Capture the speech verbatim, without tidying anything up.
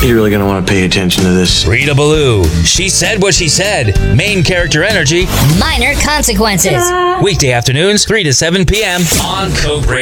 You're really gonna want to pay attention to this. Rita Ballou. She said what she said. Main character energy. Minor consequences. Weekday afternoons, three to seven p.m. on Coke Radio.